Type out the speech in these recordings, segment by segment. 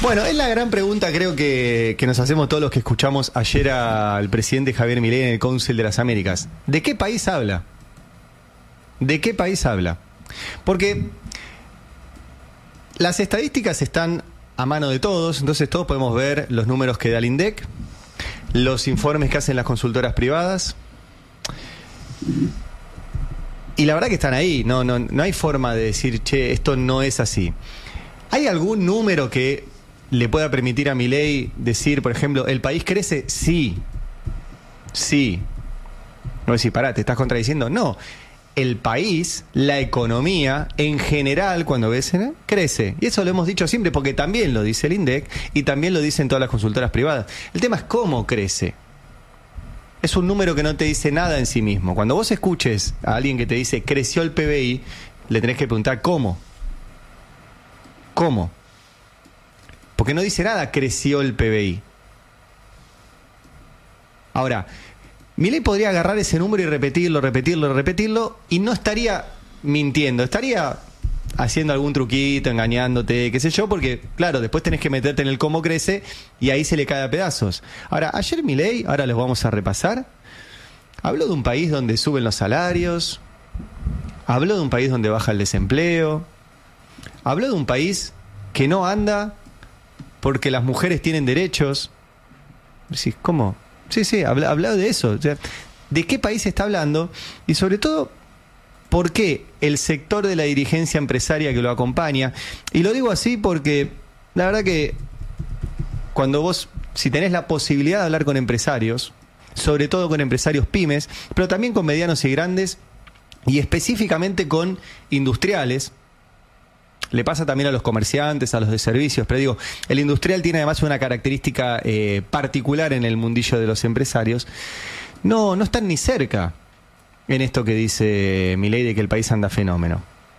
Bueno, es la gran pregunta, creo que nos hacemos todos los que escuchamos ayer al presidente Javier Milei en el Cónsul de las Américas. ¿De qué país habla? ¿De qué país habla? Porque las estadísticas están a mano de todos, entonces todos podemos ver los números que da el INDEC, los informes que hacen las consultoras privadas. Y la verdad que están ahí, no hay forma de decir, che, esto no es así. ¿Hay algún número que le pueda permitir a Milei decir, por ejemplo, ¿el país crece? Sí. Sí. No decir, pará, ¿te estás contradiciendo? No. El país, la economía, en general, cuando ves, crece. Y eso lo hemos dicho siempre, porque también lo dice el INDEC y también lo dicen todas las consultoras privadas. El tema es cómo crece. Es un número que no te dice nada en sí mismo. Cuando vos escuches a alguien que te dice creció el PBI, le tenés que preguntar ¿cómo? ¿Cómo? Porque no dice nada creció el PBI. Ahora, Milei podría agarrar ese número y repetirlo, y no estaría mintiendo, estaría haciendo algún truquito, engañándote, qué sé yo, porque, claro, después tenés que meterte en el cómo crece y ahí se le cae a pedazos. Ahora, ayer Milei, ahora los vamos a repasar, habló de un país donde suben los salarios, habló de un país donde baja el desempleo, habló de un país que no anda porque las mujeres tienen derechos. Decís, ¿cómo? Sí, hablado de eso. O sea, ¿de qué país está hablando? Y sobre todo, ¿por qué el sector de la dirigencia empresaria que lo acompaña? Y lo digo así porque la verdad que cuando vos, si tenés la posibilidad de hablar con empresarios, sobre todo con empresarios pymes, pero también con medianos y grandes, y específicamente con industriales, le pasa también a los comerciantes, a los de servicios, pero digo, el industrial tiene además una característica particular en el mundillo de los empresarios. No están ni cerca en esto que dice Milei de que el país anda fenómeno.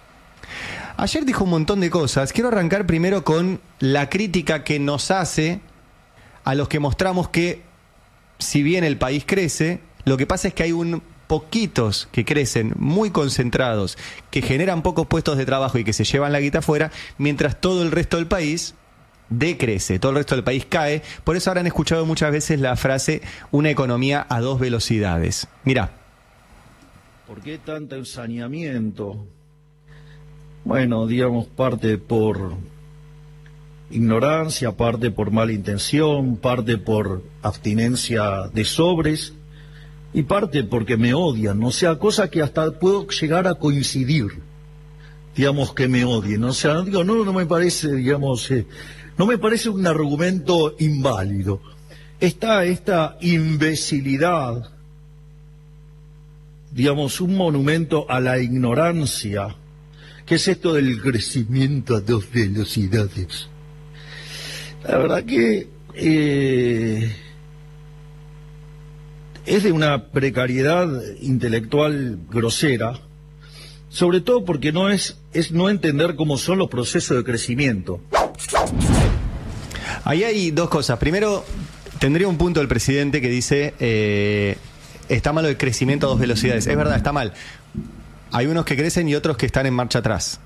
Ayer dijo un montón de cosas. Quiero arrancar primero con la crítica que nos hace a los que mostramos que, si bien el país crece, lo que pasa es que hay poquitos que crecen, muy concentrados, que generan pocos puestos de trabajo y que se llevan la guita afuera, mientras todo el resto del país decrece, todo el resto del país cae. Por eso habrán escuchado muchas veces la frase una economía a dos velocidades. Mirá. ¿Por qué tanto ensañamiento? Bueno, digamos, parte por ignorancia, parte por mala intención, parte por abstinencia de sobres, y parte porque me odian, o sea, cosa que hasta puedo llegar a coincidir, digamos, que me odien, o sea, digo, no me parece, digamos, no me parece un argumento inválido. Está esta imbecilidad, digamos, un monumento a la ignorancia, que es esto del crecimiento a dos velocidades. La verdad que es de una precariedad intelectual grosera, sobre todo porque es no entender cómo son los procesos de crecimiento. Ahí hay dos cosas. Primero, tendría un punto el presidente que dice está malo el crecimiento a dos velocidades. Es verdad, está mal. Hay unos que crecen y otros que están en marcha atrás.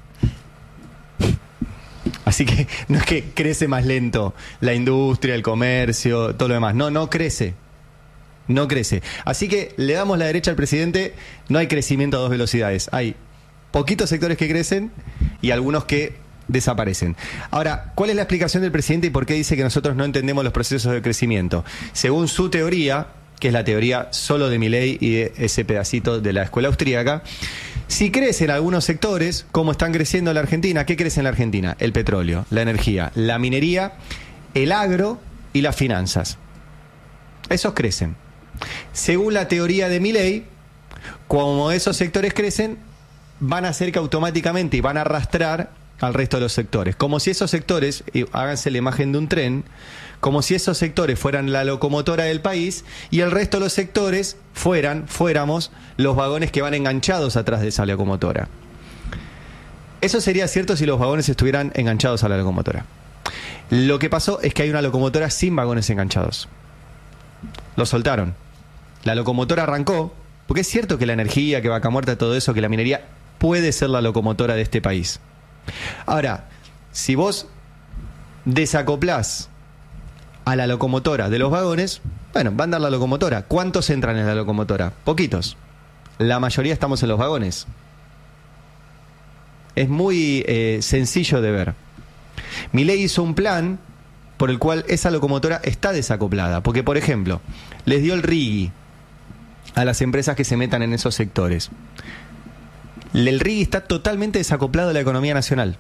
Así que no es que crece más lento la industria, el comercio, todo lo demás. No crece. No crece. Así que le damos la derecha al presidente, no hay crecimiento a dos velocidades. Hay poquitos sectores que crecen y algunos que desaparecen. Ahora, ¿cuál es la explicación del presidente y por qué dice que nosotros no entendemos los procesos de crecimiento? Según su teoría, que es la teoría solo de Milei y de ese pedacito de la escuela austríaca, si crecen algunos sectores, como están creciendo en la Argentina, ¿qué crece en la Argentina? El petróleo, la energía, la minería, el agro y las finanzas. Esos crecen. Según la teoría de Milei, como esos sectores crecen, van a hacer que automáticamente y van a arrastrar al resto de los sectores. Como si esos sectores, háganse la imagen de un tren, como si esos sectores fueran la locomotora del país y el resto de los sectores fuéramos los vagones que van enganchados atrás de esa locomotora. Eso sería cierto si los vagones estuvieran enganchados a la locomotora. Lo que pasó es que hay una locomotora sin vagones enganchados. Lo soltaron. La locomotora arrancó, porque es cierto que la energía, que Vaca Muerta, todo eso, que la minería puede ser la locomotora de este país. Ahora, si vos desacoplás a la locomotora de los vagones, bueno, va a andar la locomotora. ¿Cuántos entran en la locomotora? Poquitos. La mayoría estamos en los vagones. Es muy sencillo de ver. Milei hizo un plan por el cual esa locomotora está desacoplada. Porque, por ejemplo, les dio el RIGI a las empresas que se metan en esos sectores. El RIGI está totalmente desacoplado de la economía nacional.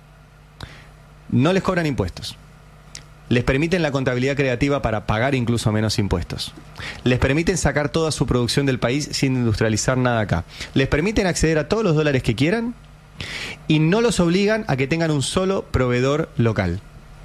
No les cobran impuestos. Les permiten la contabilidad creativa para pagar incluso menos impuestos. Les permiten sacar toda su producción del país sin industrializar nada acá. Les permiten acceder a todos los dólares que quieran y no los obligan a que tengan un solo proveedor local.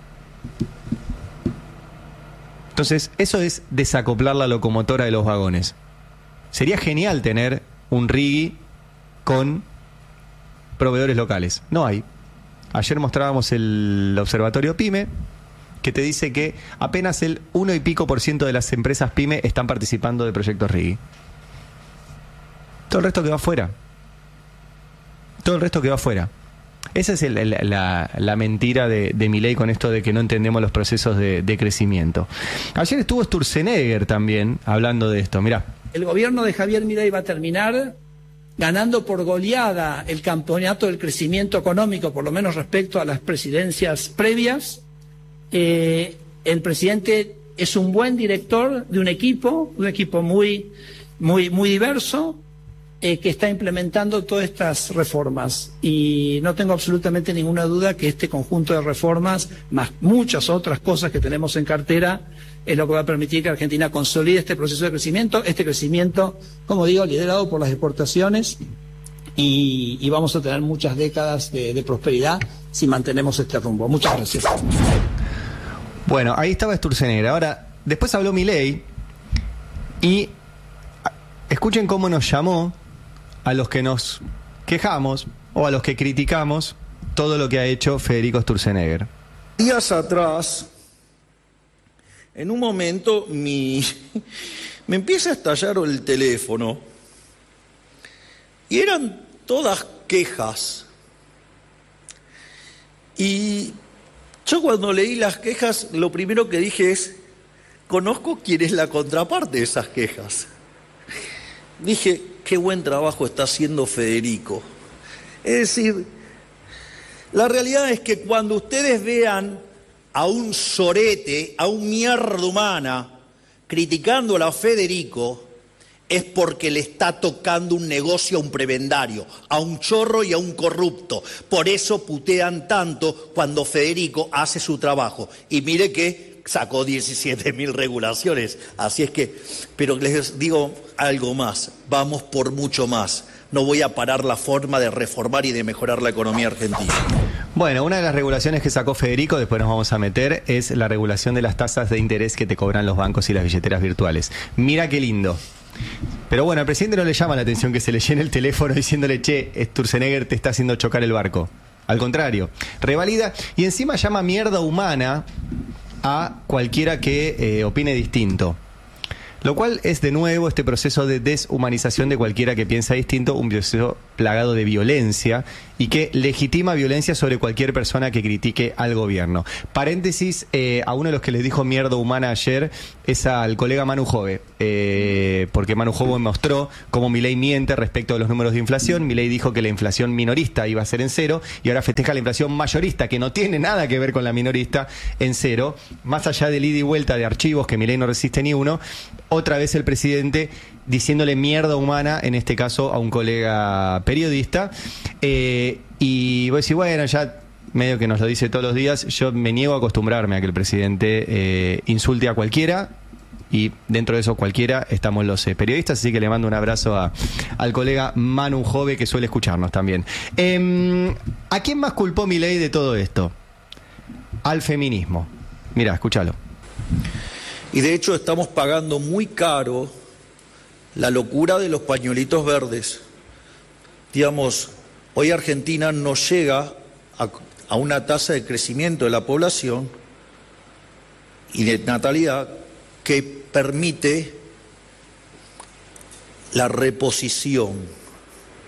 Entonces, eso es desacoplar la locomotora de los vagones. Sería genial tener un RIGI con proveedores locales. No hay. Ayer mostrábamos el observatorio PYME, que te dice que apenas el 1 y pico % de las empresas PYME están participando de proyectos RIGI. Todo el resto quedó afuera. Todo el resto quedó afuera. Esa es la mentira de Milei con esto de que no entendemos los procesos de crecimiento. Ayer estuvo Sturzenegger también hablando de esto. Mirá. El gobierno de Javier Milei va a terminar ganando por goleada el campeonato del crecimiento económico, por lo menos respecto a las presidencias previas. El presidente es un buen director de un equipo muy diverso, que está implementando todas estas reformas. Y no tengo absolutamente ninguna duda que este conjunto de reformas, más muchas otras cosas que tenemos en cartera, es lo que va a permitir que Argentina consolide este proceso de crecimiento, como digo, liderado por las exportaciones, y vamos a tener muchas décadas de prosperidad si mantenemos este rumbo. Muchas gracias. Bueno, ahí estaba Sturzenegger. Ahora, después habló Milei y escuchen cómo nos llamó a los que nos quejamos o a los que criticamos todo lo que ha hecho Federico Sturzenegger. Días atrás, en un momento, me empieza a estallar el teléfono y eran todas quejas. Y yo cuando leí las quejas, lo primero que dije es, conozco quién es la contraparte de esas quejas. Dije, qué buen trabajo está haciendo Federico. Es decir, la realidad es que cuando ustedes vean a un sorete, a un mierda humana, criticándola a Federico, es porque le está tocando un negocio a un prebendario, a un chorro y a un corrupto. Por eso putean tanto cuando Federico hace su trabajo. Y mire que sacó 17.000 regulaciones. Así es que, pero les digo algo más, vamos por mucho más. No voy a parar la forma de reformar y de mejorar la economía argentina. Bueno, una de las regulaciones que sacó Federico, después nos vamos a meter, es la regulación de las tasas de interés que te cobran los bancos y las billeteras virtuales. Mira qué lindo. Pero bueno, al presidente no le llama la atención que se le llene el teléfono diciéndole, che, Sturzenegger te está haciendo chocar el barco. Al contrario, revalida y encima llama mierda humana a cualquiera que opine distinto. Lo cual es de nuevo este proceso de deshumanización de cualquiera que piensa distinto, un proceso plagado de violencia y que legitima violencia sobre cualquier persona que critique al gobierno. Paréntesis, a uno de los que les dijo mierda humana ayer es al colega Manu Jove, porque Manu Jove mostró cómo Milei miente respecto a los números de inflación. Milei dijo que la inflación minorista iba a ser en 0 y ahora festeja la inflación mayorista, que no tiene nada que ver con la minorista, en 0. Más allá del ida y vuelta de archivos que Milei no resiste ni uno, otra vez el presidente diciéndole mierda humana, en este caso a un colega periodista, y vos decís, bueno, ya medio que nos lo dice todos los días, yo me niego a acostumbrarme a que el presidente insulte a cualquiera, y dentro de eso cualquiera estamos los periodistas, así que le mando un abrazo al colega Manu Jove, que suele escucharnos también. ¿A quién más culpó Milei de todo esto? Al feminismo. Mirá, escúchalo. Y de hecho estamos pagando muy caro la locura de los pañuelitos verdes. Digamos, hoy Argentina no llega a una tasa de crecimiento de la población y de natalidad que permite la reposición.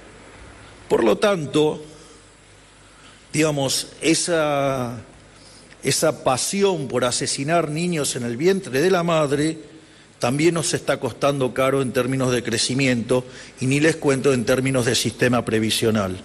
Por lo tanto, digamos, esa esa pasión por asesinar niños en el vientre de la madre, también nos está costando caro en términos de crecimiento y ni les cuento en términos de sistema previsional.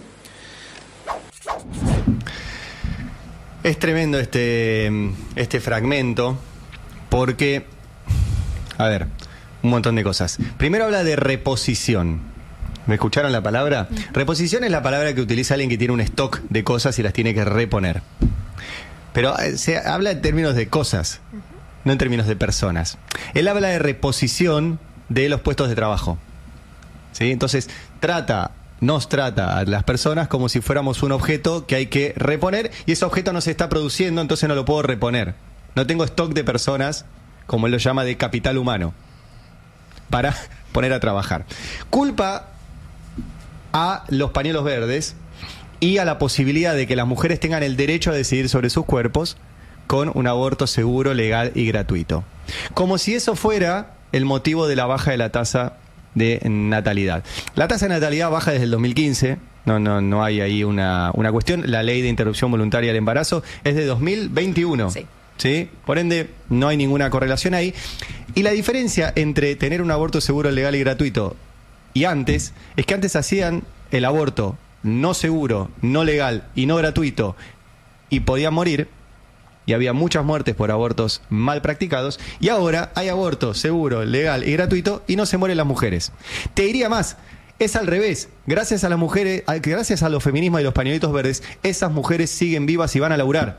Es tremendo este fragmento porque, a ver, un montón de cosas. Primero habla de reposición. ¿Me escucharon la palabra? Reposición es la palabra que utiliza alguien que tiene un stock de cosas y las tiene que reponer. Pero se habla en términos de cosas, no en términos de personas. Él habla de reposición de los puestos de trabajo, ¿sí? Entonces, nos trata a las personas como si fuéramos un objeto que hay que reponer y ese objeto no se está produciendo, entonces no lo puedo reponer. No tengo stock de personas, como él lo llama, de capital humano, para poner a trabajar. Culpa a los pañuelos verdes y a la posibilidad de que las mujeres tengan el derecho a decidir sobre sus cuerpos con un aborto seguro, legal y gratuito. Como si eso fuera el motivo de la baja de la tasa de natalidad. La tasa de natalidad baja desde el 2015, no hay ahí una cuestión. La ley de interrupción voluntaria del embarazo es de 2021. ¿Sí? Por ende, no hay ninguna correlación ahí. Y la diferencia entre tener un aborto seguro, legal y gratuito y antes, es que antes hacían el aborto no seguro, no legal y no gratuito y podían morir, y había muchas muertes por abortos mal practicados, y ahora hay aborto seguro, legal y gratuito y no se mueren las mujeres. Te diría más, es al revés. Gracias a las mujeres, gracias a los feminismos y los pañuelitos verdes, esas mujeres siguen vivas y van a laburar.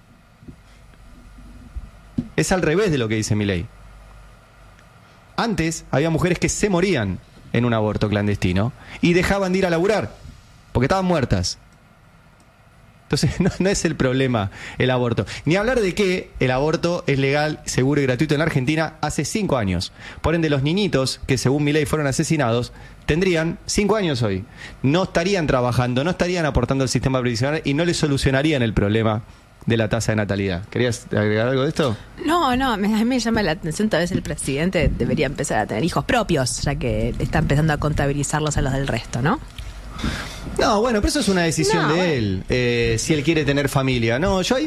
Es al revés de lo que dice Milei. Antes había mujeres que se morían en un aborto clandestino y dejaban de ir a laburar porque estaban muertas. Entonces no es el problema el aborto. Ni hablar de que el aborto es legal, seguro y gratuito en la Argentina hace 5 años. Por ende, los niñitos que según Milei fueron asesinados tendrían 5 años hoy. No estarían trabajando, no estarían aportando al sistema previsional y no les solucionarían el problema de la tasa de natalidad. ¿Querías agregar algo de esto? No, a mí me llama la atención, tal vez el presidente debería empezar a tener hijos propios, ya que está empezando a contabilizarlos a los del resto, ¿no? No, bueno, pero eso es una decisión de él, si él quiere tener familia. No, yo ahí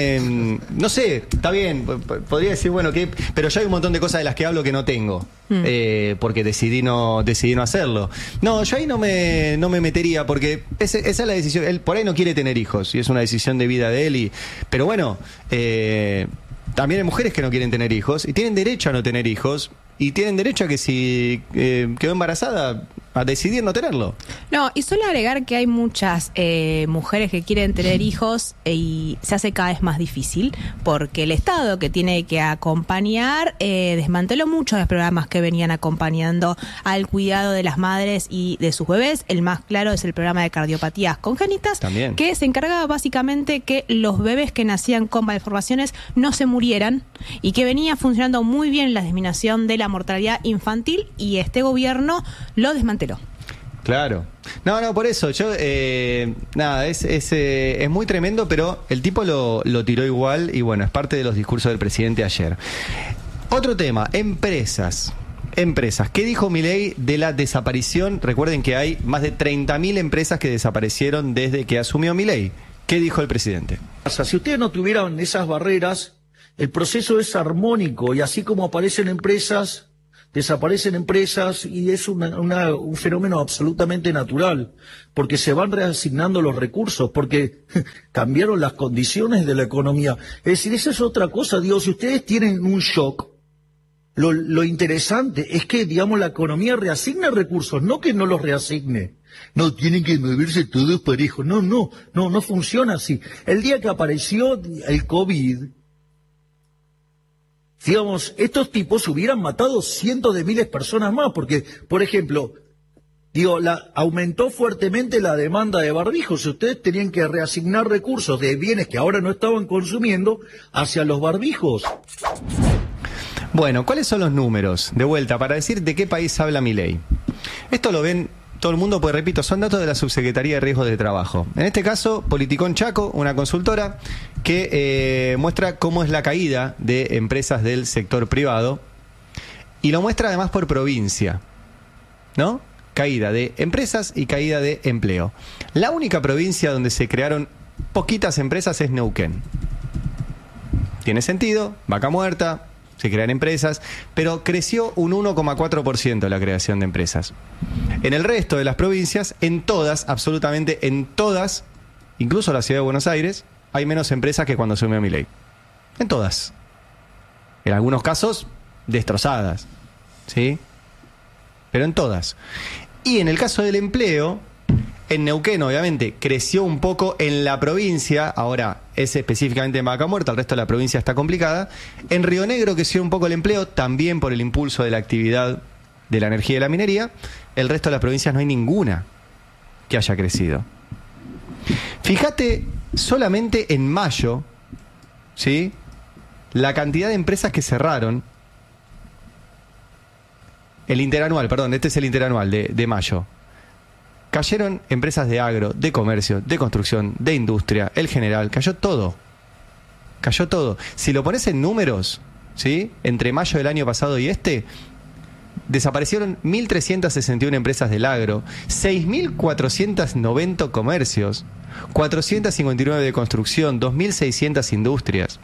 no sé, está bien, podría decir, bueno, pero ya hay un montón de cosas de las que hablo que no tengo, porque decidí no hacerlo. No, yo ahí no me metería, porque esa es la decisión. Él por ahí no quiere tener hijos, y es una decisión de vida de él, pero bueno, también hay mujeres que no quieren tener hijos, y tienen derecho a no tener hijos, y tienen derecho a que si quedó embarazada, a decidir no tenerlo. No, y solo agregar que hay muchas mujeres que quieren tener hijos y se hace cada vez más difícil porque el Estado, que tiene que acompañar, desmanteló muchos de los programas que venían acompañando al cuidado de las madres y de sus bebés. El más claro es el programa de cardiopatías congénitas, también, que se encargaba básicamente que los bebés que nacían con malformaciones no se murieran y que venía funcionando muy bien la disminución de la mortalidad infantil, y este gobierno lo desmanteló. Claro. No, por eso. Yo, nada, es muy tremendo, pero el tipo lo tiró igual y bueno, es parte de los discursos del presidente ayer. Otro tema, empresas. ¿Qué dijo Milei de la desaparición? Recuerden que hay más de 30.000 empresas que desaparecieron desde que asumió Milei. ¿Qué dijo el presidente? Si ustedes no tuvieran esas barreras, el proceso es armónico y así como aparecen empresas, desaparecen empresas y es un fenómeno absolutamente natural, porque se van reasignando los recursos, porque cambiaron las condiciones de la economía. Es decir, esa es otra cosa, digo, si ustedes tienen un shock, lo interesante es que, digamos, la economía reasigna recursos, no que no los reasigne. No, tienen que moverse todos parejos. No funciona así. El día que apareció el COVID, digamos, estos tipos hubieran matado cientos de miles de personas más, porque, por ejemplo, aumentó fuertemente la demanda de barbijos. Ustedes tenían que reasignar recursos de bienes que ahora no estaban consumiendo hacia los barbijos. Bueno, ¿cuáles son los números? De vuelta, para decir de qué país habla Milei. Esto lo ven todo el mundo, pues repito, son datos de la Subsecretaría de Riesgos de Trabajo. En este caso, Politicón Chaco, una consultora que muestra cómo es la caída de empresas del sector privado y lo muestra además por provincia, ¿no? Caída de empresas y caída de empleo. La única provincia donde se crearon poquitas empresas es Neuquén. Tiene sentido, vaca muerta, se crean empresas, pero creció un 1,4% la creación de empresas. En el resto de las provincias, en todas, absolutamente en todas, incluso la ciudad de Buenos Aires, hay menos empresas que cuando asumió Milei. En todas. En algunos casos, destrozadas, ¿sí? Pero en todas. Y en el caso del empleo, en Neuquén, obviamente, creció un poco en la provincia, ahora es específicamente en Vaca Muerta, el resto de la provincia está complicada. En Río Negro creció un poco el empleo, también por el impulso de la actividad de la energía y de la minería. El resto de las provincias no hay ninguna que haya crecido. Fíjate, solamente en mayo, ¿sí?, la cantidad de empresas que cerraron. El interanual, perdón, este es el interanual de mayo. Cayeron empresas de agro, de comercio, de construcción, de industria, el general, cayó todo. Cayó todo. Si lo pones en números, ¿sí?, entre mayo del año pasado y desaparecieron 1.361 empresas del agro, 6.490 comercios, 459 de construcción, 2.600 industrias.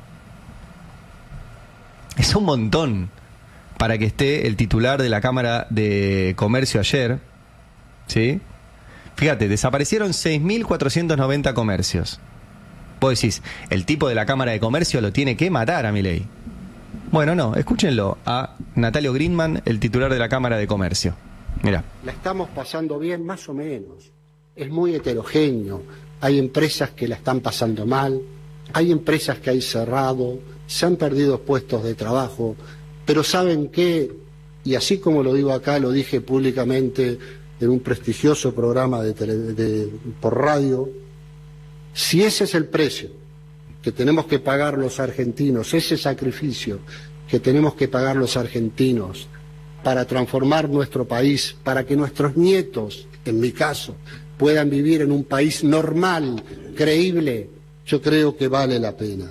Es un montón para que esté el titular de la Cámara de Comercio ayer, ¿sí? Fíjate, desaparecieron 6.490 comercios. Vos decís, el tipo de la Cámara de Comercio lo tiene que matar a Milei. Bueno, no, escúchenlo a Natalio Greenman, el titular de la Cámara de Comercio. Mirá. La estamos pasando bien, más o menos. Es muy heterogéneo. Hay empresas que la están pasando mal, hay empresas que hay cerrado, se han perdido puestos de trabajo, pero ¿saben qué? Y así como lo digo acá, lo dije públicamente en un prestigioso programa por radio, si ese es el precio que tenemos que pagar los argentinos, ese sacrificio que tenemos que pagar los argentinos para transformar nuestro país, para que nuestros nietos, en mi caso, puedan vivir en un país normal, creíble, yo creo que vale la pena.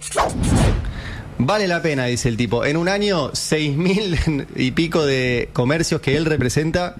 Vale la pena, dice el tipo. En un año, 6.000 y pico de comercios que él representa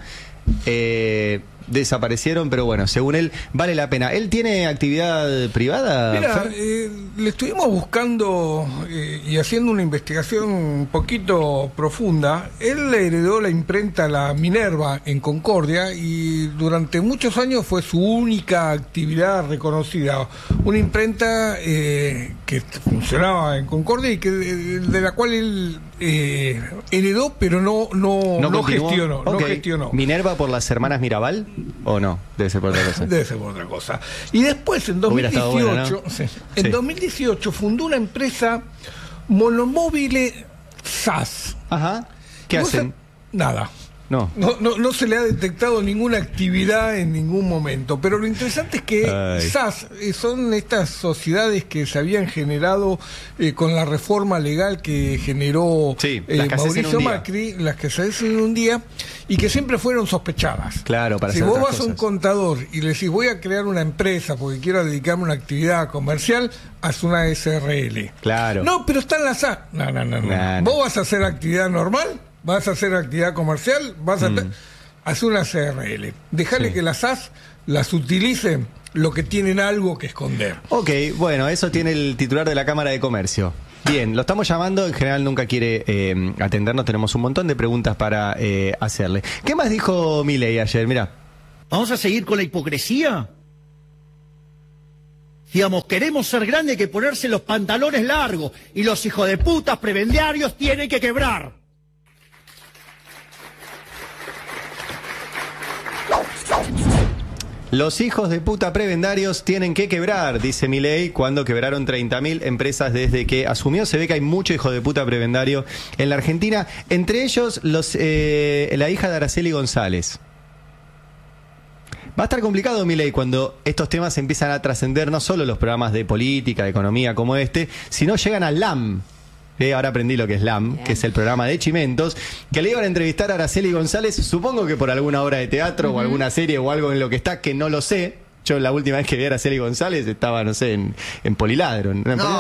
desaparecieron, pero bueno, según él, vale la pena. ¿Él tiene actividad privada? Mira, le estuvimos buscando y haciendo una investigación un poquito profunda. Él le heredó la imprenta La Minerva en Concordia y durante muchos años fue su única actividad reconocida. Una imprenta que funcionaba en Concordia y que de la cual él heredó, pero no gestionó. Okay. No gestionó. ¿Minerva por las hermanas Mirabal? ¿O no? Debe ser por otra cosa. Debe ser por otra cosa. Y después, en 2018, buena, ¿no? En 2018 fundó una empresa monomóvil SAS. Ajá. ¿Qué hacen? Nada. No se le ha detectado ninguna actividad en ningún momento. Pero lo interesante es que SAS son estas sociedades que se habían generado con la reforma legal que generó Mauricio Macri, las que se hacen en un día, y que siempre fueron sospechadas. Claro, para si hacer vos otras vas cosas. a un contador y le decís voy a crear una empresa porque quiero dedicarme a una actividad comercial, haz una SRL. Claro. No, pero está en la SAS. No. ¿Vos vas a hacer actividad normal? ¿Vas a hacer actividad comercial? ¿Vas a hacer una CRL? Dejale que las SAS las utilicen lo que tienen algo que esconder. Ok, bueno, eso tiene el titular de la Cámara de Comercio. Bien, lo estamos llamando, en general nunca quiere atendernos, tenemos un montón de preguntas para hacerle. ¿Qué más dijo Milei ayer? Mirá. ¿Vamos a seguir con la hipocresía? Digamos, queremos ser grandes, hay que ponerse los pantalones largos y los hijos de putas prebendiarios tienen que quebrar. Los hijos de puta prebendarios tienen que quebrar, dice Milei, cuando quebraron 30.000 empresas desde que asumió. Se ve que hay mucho hijo de puta prebendario en la Argentina, entre ellos la hija de Araceli González. Va a estar complicado, Milei, cuando estos temas empiezan a trascender no solo los programas de política, de economía como este, sino llegan al LAM. Ahora aprendí lo que es LAM, que es el programa de Chimentos, que le iban a entrevistar a Araceli González, supongo que por alguna obra de teatro o alguna serie o algo en lo que está, que no lo sé. Yo la última vez que vi a Araceli González estaba, no sé, en Poliladro.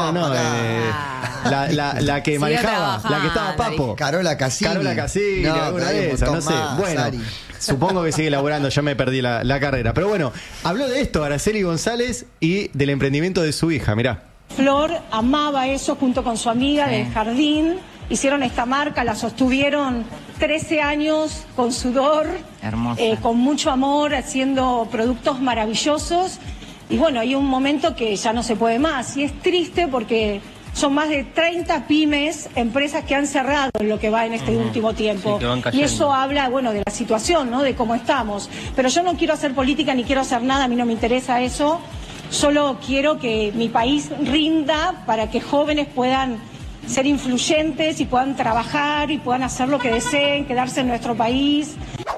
La que manejaba, la que estaba Papo. Carola Cassini. Alguna de esas, no sé. Bueno, supongo que sigue laburando, ya me perdí la carrera. Pero bueno, habló de esto Araceli González y del emprendimiento de su hija, mirá. Flor amaba eso junto con su amiga del jardín. Hicieron esta marca, la sostuvieron 13 años con sudor, con mucho amor, haciendo productos maravillosos. Y bueno, hay un momento que ya no se puede más. Y es triste porque son más de 30 pymes, empresas que han cerrado en lo que va en este último tiempo. Sí, y eso habla, bueno, de la situación, ¿no? De cómo estamos. Pero yo no quiero hacer política ni quiero hacer nada, a mí no me interesa eso. Solo quiero que mi país rinda para que jóvenes puedan ser influyentes y puedan trabajar y puedan hacer lo que deseen, quedarse en nuestro país.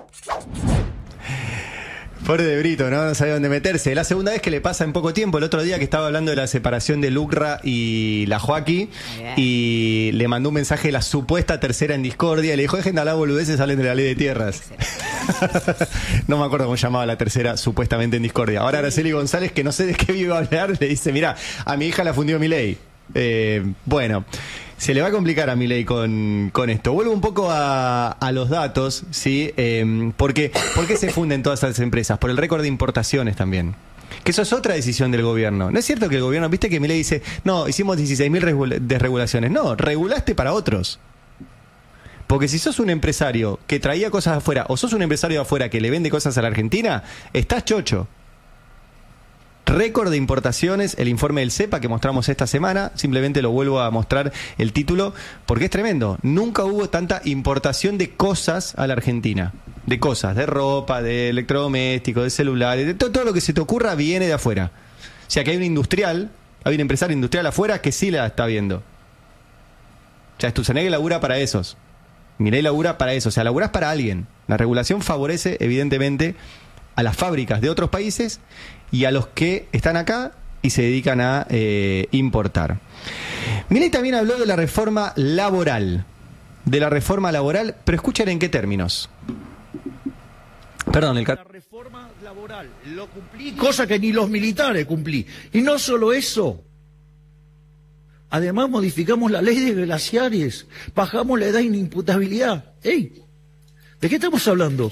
Pobre de Brito, ¿no? No sabe dónde meterse. La segunda vez que le pasa en poco tiempo, el otro día que estaba hablando de la separación de Lucra y la Joaquí, y le mandó un mensaje de la supuesta tercera en discordia, y le dijo, dejen de hablar boludeces, salen de la ley de tierras. No me acuerdo cómo llamaba la tercera supuestamente en discordia. Ahora Araceli González, que no sé de qué iba a hablar, le dice, mira, a mi hija la fundió Milei. Bueno, se le va a complicar a Milei con esto. Vuelvo un poco a los datos, ¿sí? ¿Por qué se funden todas esas empresas? Por el récord de importaciones también. Que eso es otra decisión del gobierno. No es cierto que el gobierno, viste que Milei dice, no, hicimos 16.000 desregulaciones. No, regulaste para otros. Porque si sos un empresario que traía cosas afuera, o sos un empresario de afuera que le vende cosas a la Argentina, estás chocho. Récord de importaciones, el informe del CEPA que mostramos esta semana, simplemente lo vuelvo a mostrar el título, porque es tremendo. Nunca hubo tanta importación de cosas a la Argentina. De cosas, de ropa, de electrodomésticos, de celulares, de todo lo que se te ocurra viene de afuera. O sea que hay un industrial, hay un empresario industrial afuera que sí la está viendo. O sea, Sturzenegger labura para esos. Milei labura para eso, o sea, laburás para alguien. La regulación favorece, evidentemente, a las fábricas de otros países y a los que están acá y se dedican a importar. Milei también habló de la reforma laboral. Pero escuchen en qué términos. Perdón, La reforma laboral lo cumplí, cosa que ni los militares cumplí. Y no solo eso. Además modificamos la ley de glaciares, bajamos la edad de inimputabilidad. ¡Ey! ¿De qué estamos hablando?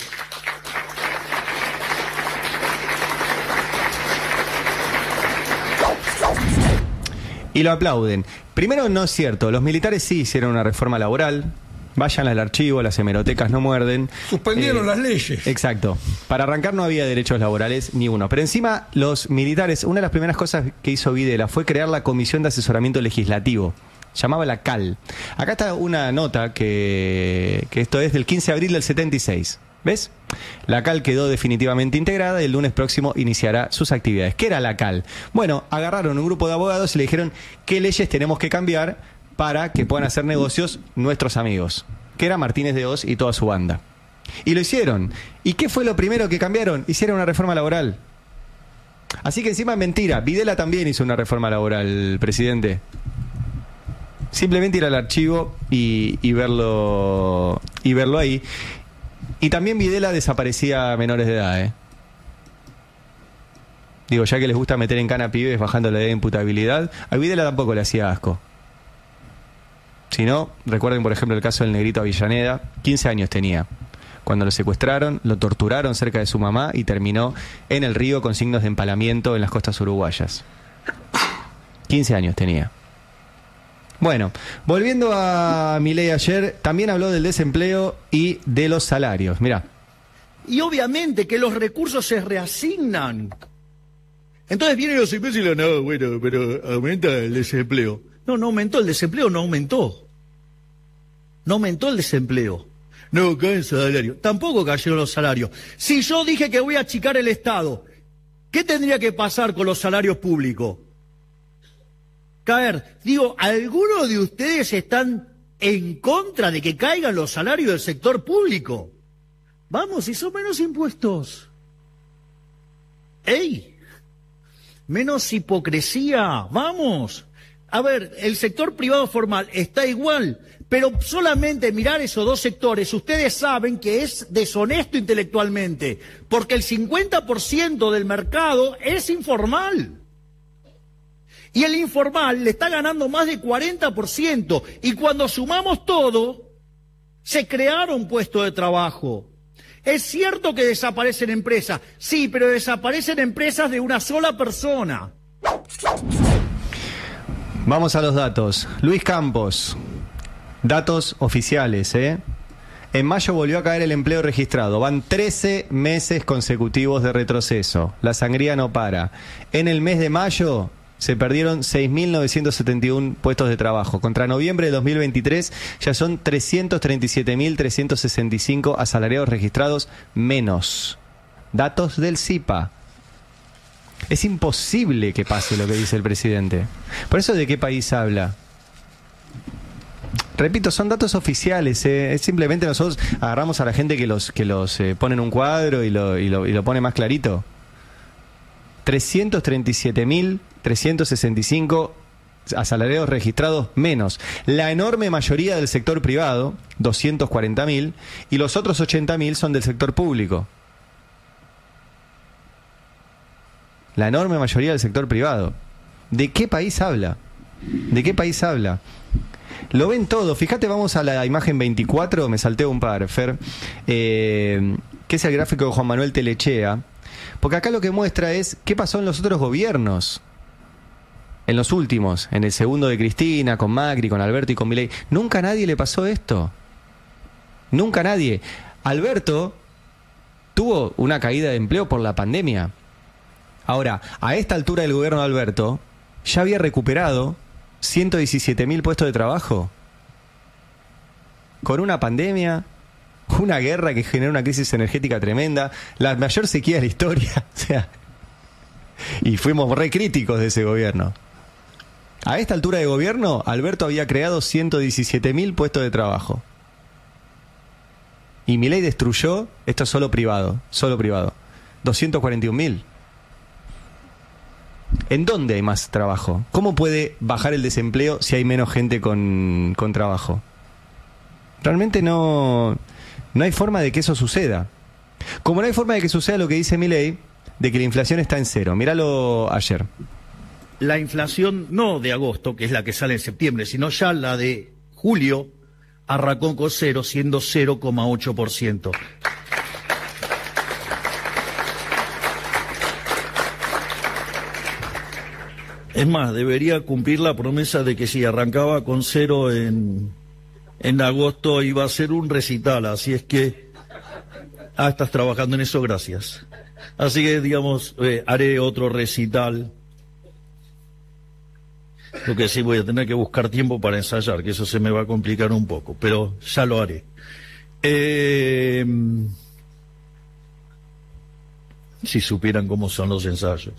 Y lo aplauden. Primero, no es cierto. Los militares sí hicieron una reforma laboral. Vayan al archivo, las hemerotecas no muerden. Suspendieron las leyes. Exacto. Para arrancar no había derechos laborales ni uno. Pero encima, los militares, una de las primeras cosas que hizo Videla fue crear la Comisión de Asesoramiento Legislativo. Llamaba la CAL. Acá está una nota que esto es del 15 de abril del 76. ¿Ves? La CAL quedó definitivamente integrada y el lunes próximo iniciará sus actividades. ¿Qué era la CAL? Bueno, agarraron un grupo de abogados y le dijeron qué leyes tenemos que cambiar para que puedan hacer negocios nuestros amigos, que era Martínez de Oz y toda su banda. Y lo hicieron. ¿Y qué fue lo primero que cambiaron? Hicieron una reforma laboral. Así que encima es mentira. Videla también hizo una reforma laboral, presidente. Simplemente ir al archivo y verlo ahí. Y también Videla desaparecía a menores de edad, Digo, ya que les gusta meter en cana a pibes bajando la edad de imputabilidad, a Videla tampoco le hacía asco. Si no, recuerden por ejemplo el caso del negrito Avellaneda, 15 años tenía. Cuando lo secuestraron, lo torturaron cerca de su mamá y terminó en el río con signos de empalamiento en las costas uruguayas. 15 años tenía. Bueno, volviendo a Milei ayer, también habló del desempleo y de los salarios. Mirá. Y obviamente que los recursos se reasignan. Entonces vienen los imbéciles y dicen, no, bueno, pero aumenta el desempleo. No, no aumentó el desempleo, no aumentó. No aumentó el desempleo. No cae el salario. Tampoco cayeron los salarios. Si yo dije que voy a achicar el Estado, ¿qué tendría que pasar con los salarios públicos? Caer. Digo, ¿algunos de ustedes están en contra de que caigan los salarios del sector público? Vamos, si son menos impuestos. ¡Ey! Menos hipocresía, vamos. A ver, el sector privado formal está igual, pero solamente mirar esos dos sectores, ustedes saben que es deshonesto intelectualmente, porque el 50% del mercado es informal. Y el informal le está ganando más de 40%. Y cuando sumamos todo, se crearon puestos de trabajo. Es cierto que desaparecen empresas, sí, pero desaparecen empresas de una sola persona. Vamos a los datos. Luis Campos. Datos oficiales, ¿eh? En mayo volvió a caer el empleo registrado. Van 13 meses consecutivos de retroceso. La sangría no para. En el mes de mayo se perdieron 6.971 puestos de trabajo. Contra noviembre de 2023 ya son 337.365 asalariados registrados menos. Datos del CIPA. Es imposible que pase lo que dice el presidente. Por eso, ¿de qué país habla? Repito, son datos oficiales. Es simplemente nosotros agarramos a la gente que los pone en un cuadro y lo pone más clarito. 337.365 asalariados registrados menos. La enorme mayoría del sector privado, 240.000, y los otros 80.000 son del sector público. La enorme mayoría del sector privado. ¿De qué país habla? ¿De qué país habla? Lo ven todo. Fíjate, vamos a la imagen 24, me salté un par, Fer, que es el gráfico de Juan Manuel Telechea, porque acá lo que muestra es qué pasó en los otros gobiernos, en los últimos, en el segundo de Cristina, con Macri, con Alberto y con Milei. Nunca a nadie le pasó esto. Nunca a nadie. Alberto tuvo una caída de empleo por la pandemia. Ahora, a esta altura del gobierno de Alberto, ya había recuperado 117.000 puestos de trabajo. Con una pandemia, una guerra que generó una crisis energética tremenda, la mayor sequía de la historia. O sea, y fuimos re críticos de ese gobierno. A esta altura de gobierno, Alberto había creado 117.000 puestos de trabajo. Y Milei destruyó, esto es solo privado, 241.000. ¿En dónde hay más trabajo? ¿Cómo puede bajar el desempleo si hay menos gente con trabajo? Realmente no hay forma de que eso suceda. Como no hay forma de que suceda lo que dice Milei, de que la inflación está en cero. Míralo ayer. La inflación no de agosto, que es la que sale en septiembre, sino ya la de julio, arrancó con cero, siendo 0,8%. Es más, debería cumplir la promesa de que si arrancaba con cero en agosto iba a ser un recital, así es que... estás trabajando en eso, gracias. Así que, digamos, haré otro recital. Lo que sí voy a tener que buscar tiempo para ensayar, que eso se me va a complicar un poco, pero ya lo haré. Si supieran cómo son los ensayos.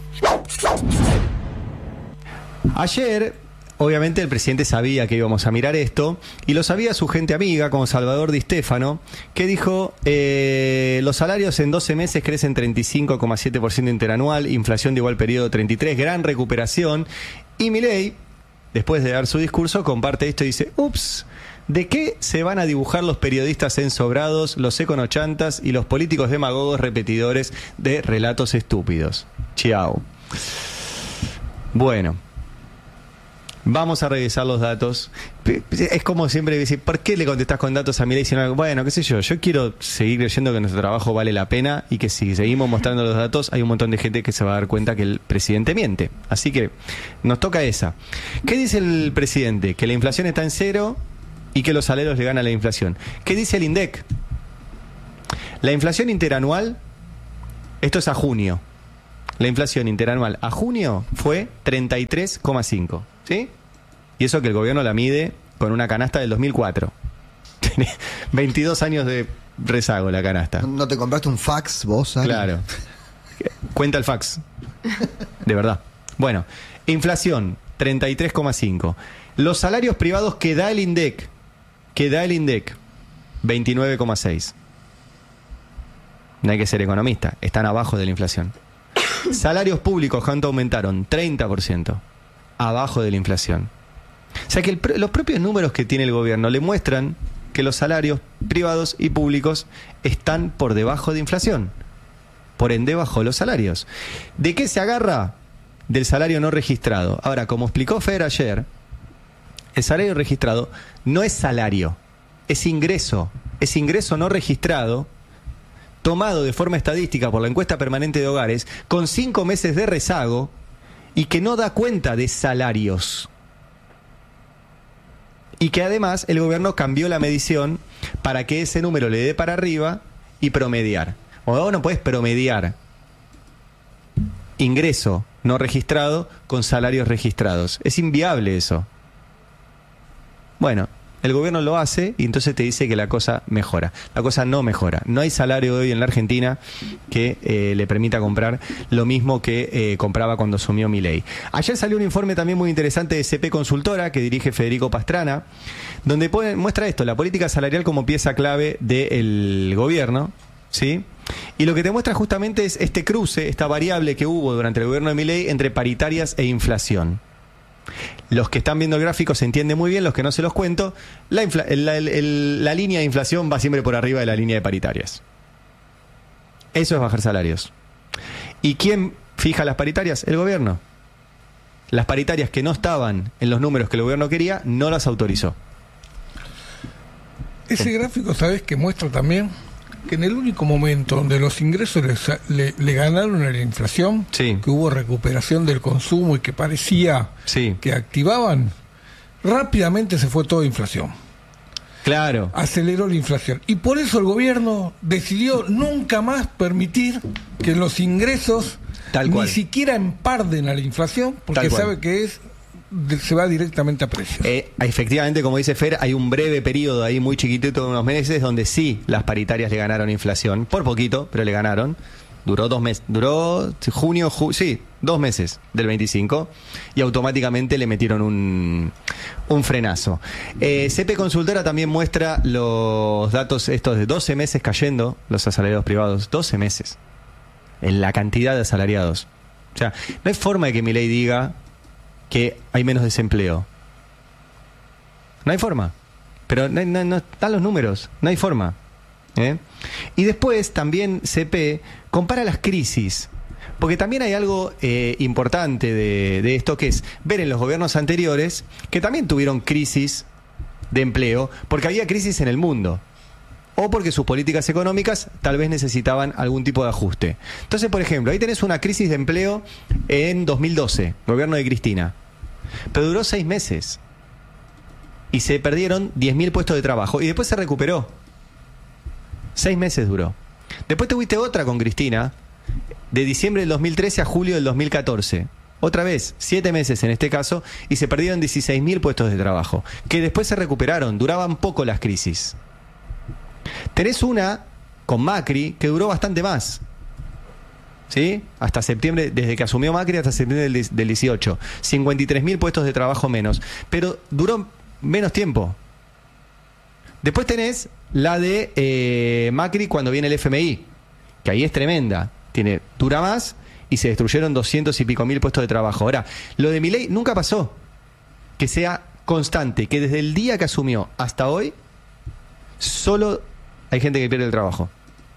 Ayer, obviamente, el presidente sabía que íbamos a mirar esto, y lo sabía su gente amiga, como Salvador Di Stéfano, que dijo, los salarios en 12 meses crecen 35,7% interanual, inflación de igual periodo 33%, gran recuperación, y Milei, después de dar su discurso, comparte esto y dice, ups, ¿de qué se van a dibujar los periodistas ensobrados, los econochantas y los políticos demagogos repetidores de relatos estúpidos? Chao. Bueno, vamos a revisar los datos. Es como siempre decir, ¿por qué le contestás con datos a Milei? Bueno, qué sé yo quiero seguir creyendo que nuestro trabajo vale la pena y que si seguimos mostrando los datos hay un montón de gente que se va a dar cuenta que el presidente miente. Así que nos toca esa. ¿Qué dice el presidente? Que la inflación está en cero y que los salarios le ganan a la inflación. ¿Qué dice el INDEC? La inflación interanual, esto es a junio, la inflación interanual a junio fue 33,5, ¿sí? Y eso que el gobierno la mide con una canasta del 2004. Tiene 22 años de rezago la canasta. ¿No te compraste un fax vos, Ari? Claro. Cuenta el fax. De verdad. Bueno, inflación 33,5. Los salarios privados que da el INDEC, 29,6. No hay que ser economista, están abajo de la inflación. Salarios públicos, ¿cuánto aumentaron? 30%, abajo de la inflación. O sea que los propios números que tiene el gobierno le muestran que los salarios privados y públicos están por debajo de inflación. Por ende, bajó los salarios. ¿De qué se agarra? Del salario no registrado. Ahora, como explicó Fer ayer, el salario registrado no es salario, es ingreso. Es ingreso no registrado, tomado de forma estadística por la encuesta permanente de hogares, con 5 meses de rezago, y que no da cuenta de salarios. Y que además el gobierno cambió la medición para que ese número le dé para arriba y promediar. O vos no puedes promediar ingreso no registrado con salarios registrados. Es inviable eso. Bueno, el gobierno lo hace y entonces te dice que la cosa mejora. La cosa no mejora. No hay salario hoy en la Argentina que le permita comprar lo mismo que compraba cuando asumió Milei. Ayer salió un informe también muy interesante de CP Consultora que dirige Federico Pastrana, donde muestra esto, la política salarial como pieza clave del gobierno, ¿sí? Y lo que te muestra justamente es este cruce, esta variable que hubo durante el gobierno de Milei entre paritarias e inflación. Los que están viendo el gráfico se entiende muy bien, los que no se los cuento, la línea de inflación va siempre por arriba de la línea de paritarias. Eso es bajar salarios. ¿Y quién fija las paritarias? El gobierno. Las paritarias que no estaban en los números que el gobierno quería, no las autorizó. Ese gráfico, ¿sabes qué muestra también? Que en el único momento donde los ingresos le ganaron a la inflación, sí, que hubo recuperación del consumo y que parecía sí, que activaban, rápidamente se fue toda inflación. Claro. Aceleró la inflación. Y por eso el gobierno decidió nunca más permitir que los ingresos ni siquiera emparden a la inflación, porque sabe que se va directamente a precios. Efectivamente, como dice Fer, hay un breve periodo ahí muy chiquitito de unos meses donde sí las paritarias le ganaron inflación, por poquito, pero le ganaron. Duró 2 meses, duró junio, sí, 2 meses del 25 y automáticamente le metieron un frenazo. CP Consultora también muestra los datos estos de 12 meses cayendo los asalariados privados, 12 meses en la cantidad de asalariados. O sea, no hay forma de que Milei diga que hay menos desempleo. No hay forma. Pero no están los números. No hay forma. Y después también CP compara las crisis. Porque también hay algo importante de esto, que es ver en los gobiernos anteriores que también tuvieron crisis de empleo, porque había crisis en el mundo. O porque sus políticas económicas tal vez necesitaban algún tipo de ajuste. Entonces, por ejemplo, ahí tenés una crisis de empleo en 2012, gobierno de Cristina. Pero duró 6 meses. Y se perdieron 10.000 puestos de trabajo. Y después se recuperó. 6 meses duró. Después tuviste otra con Cristina, de diciembre del 2013 a julio del 2014. Otra vez, 7 meses en este caso, y se perdieron 16.000 puestos de trabajo. Que después se recuperaron, duraban poco las crisis. Tenés una con Macri que duró bastante más. ¿Sí? Hasta septiembre, desde que asumió Macri hasta septiembre del 18. 53.000 puestos de trabajo menos. Pero duró menos tiempo. Después tenés la de Macri cuando viene el FMI, que ahí es tremenda. Dura más y se destruyeron 200 y pico mil puestos de trabajo. Ahora, lo de Milei nunca pasó. Que sea constante, que desde el día que asumió hasta hoy, solo hay gente que pierde el trabajo.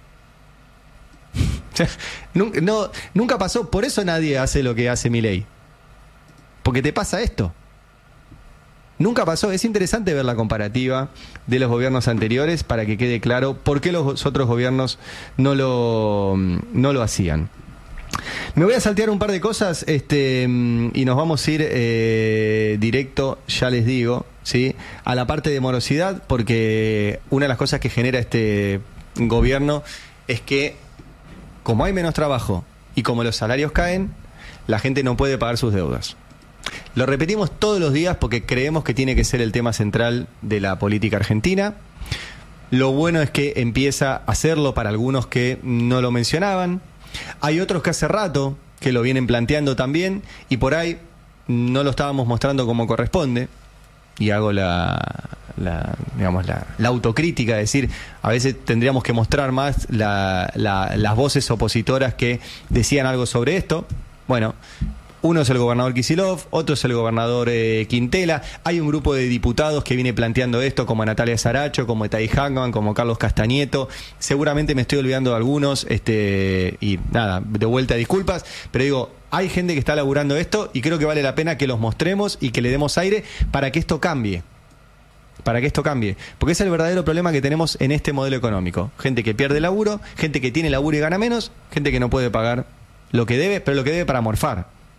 Nunca pasó. Por eso nadie hace lo que hace Milei. Porque te pasa esto. Nunca pasó. Es interesante ver la comparativa de los gobiernos anteriores para que quede claro por qué los otros gobiernos no lo hacían. Me voy a saltear un par de cosas y nos vamos a ir directo, ya les digo, ¿sí?, a la parte de morosidad, porque una de las cosas que genera este gobierno es que, como hay menos trabajo y como los salarios caen, la gente no puede pagar sus deudas. Lo repetimos todos los días porque creemos que tiene que ser el tema central de la política argentina. Lo bueno es que empieza a hacerlo para algunos que no lo mencionaban. Hay otros que hace rato que lo vienen planteando también y por ahí no lo estábamos mostrando como corresponde. Y hago la autocrítica, es decir, a veces tendríamos que mostrar más las voces opositoras que decían algo sobre esto. Bueno, uno es el gobernador Kicillof, otro es el gobernador Quintela. Hay un grupo de diputados que viene planteando esto, como Natalia Saracho, como Etay Hagman, como Carlos Castañeto. Seguramente me estoy olvidando de algunos, y nada, de vuelta disculpas, pero digo, hay gente que está laburando esto y creo que vale la pena que los mostremos y que le demos aire para que esto cambie. Porque es el verdadero problema que tenemos en este modelo económico. Gente que pierde laburo, gente que tiene laburo y gana menos, gente que no puede pagar lo que debe, pero lo que debe para morfar.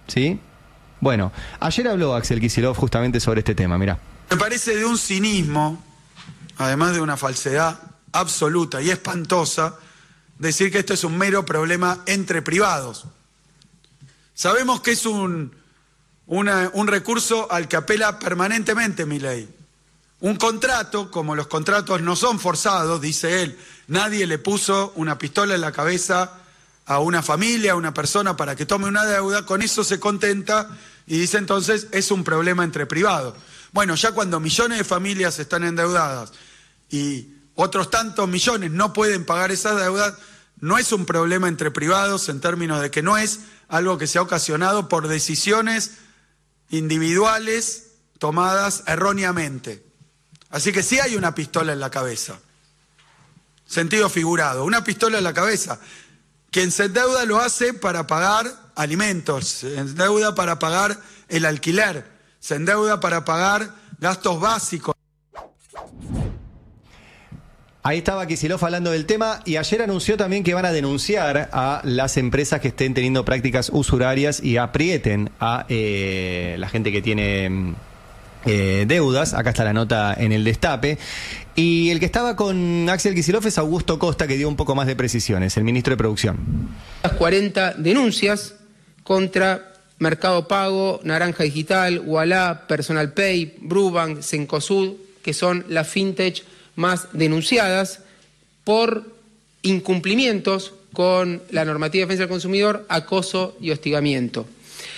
¿sí? Bueno, ayer habló Axel Kicillof justamente sobre este tema, mirá. Me parece de un cinismo, además de una falsedad absoluta y espantosa, decir que esto es un mero problema entre privados. Sabemos que es un recurso al que apela permanentemente Milei. Un contrato, como los contratos no son forzados, dice él, nadie le puso una pistola en la cabeza a una familia, a una persona para que tome una deuda, con eso se contenta y dice entonces es un problema entre privados. Bueno, ya cuando millones de familias están endeudadas y otros tantos millones no pueden pagar esas deudas, no es un problema entre privados en términos de que no es algo que se ha ocasionado por decisiones individuales tomadas erróneamente. Así que sí hay una pistola en la cabeza. Sentido figurado, una pistola en la cabeza. Quien se endeuda lo hace para pagar alimentos, se endeuda para pagar el alquiler, se endeuda para pagar gastos básicos. Ahí estaba Kicillof hablando del tema y ayer anunció también que van a denunciar a las empresas que estén teniendo prácticas usurarias y aprieten a la gente que tiene deudas. Acá está la nota en el destape. Y el que estaba con Axel Kicillof es Augusto Costa, que dio un poco más de precisiones, el ministro de Producción. 40 denuncias contra Mercado Pago, Naranja Digital, Ualá, Personal Pay, Brubank, Cencosud, que son las fintech más denunciadas por incumplimientos con la normativa de defensa del consumidor, acoso y hostigamiento.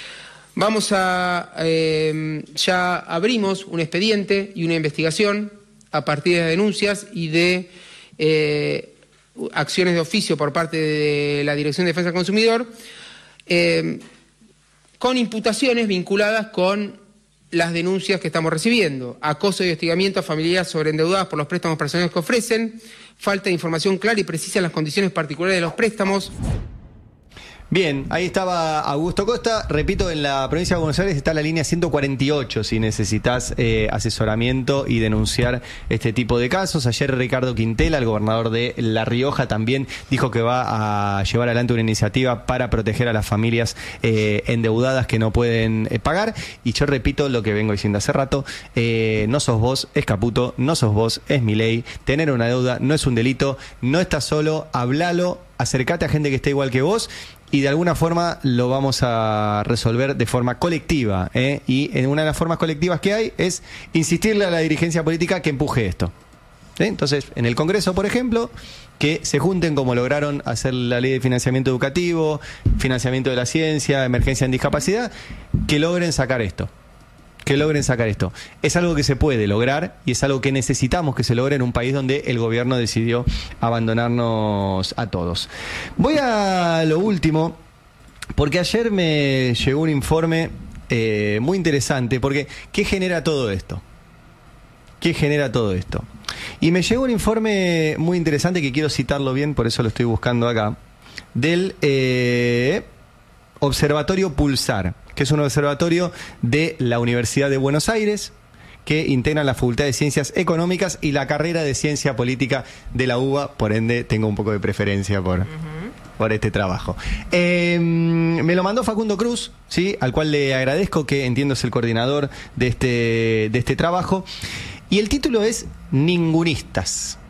Ya abrimos un expediente y una investigación a partir de denuncias y de acciones de oficio por parte de la Dirección de Defensa del Consumidor, con imputaciones vinculadas con las denuncias que estamos recibiendo: acoso y hostigamiento a familias sobreendeudadas por los préstamos personales que ofrecen, falta de información clara y precisa en las condiciones particulares de los préstamos. Bien, ahí estaba Augusto Costa. Repito, en la provincia de Buenos Aires está la línea 148 si necesitas asesoramiento y denunciar este tipo de casos. Ayer Ricardo Quintela, el gobernador de La Rioja, también dijo que va a llevar adelante una iniciativa para proteger a las familias endeudadas que no pueden pagar. Y yo repito lo que vengo diciendo hace rato: no sos vos, es Caputo, no sos vos, es Milei. Tener una deuda no es un delito, no estás solo, hablalo, acercate a gente que esté igual que vos. Y de alguna forma lo vamos a resolver de forma colectiva, ¿eh? Y en una de las formas colectivas que hay es insistirle a la dirigencia política que empuje esto. Entonces, en el Congreso, por ejemplo, que se junten como lograron hacer la ley de financiamiento educativo, financiamiento de la ciencia, emergencia en discapacidad, que logren sacar esto. Es algo que se puede lograr y es algo que necesitamos que se logre en un país donde el gobierno decidió abandonarnos a todos. Voy a lo último, porque ayer me llegó un informe muy interesante, porque ¿qué genera todo esto? Y me llegó un informe muy interesante que quiero citarlo bien, por eso lo estoy buscando acá, del Observatorio Pulsar, que es un observatorio de la Universidad de Buenos Aires, que integran la Facultad de Ciencias Económicas y la carrera de Ciencia Política de la UBA, por ende tengo un poco de preferencia por este trabajo. Me lo mandó Facundo Cruz, ¿sí? Al cual le agradezco, que entiendo es el coordinador de este trabajo, y el título es Ningunistas,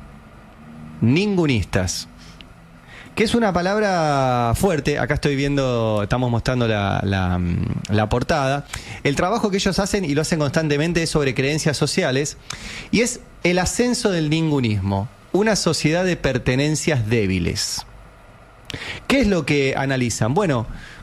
que es una palabra fuerte. Acá estoy viendo, estamos mostrando la portada. El trabajo que ellos hacen, y lo hacen constantemente, es sobre creencias sociales, y es el ascenso del ningunismo, una sociedad de pertenencias débiles. ¿Qué es lo que analizan? Bueno,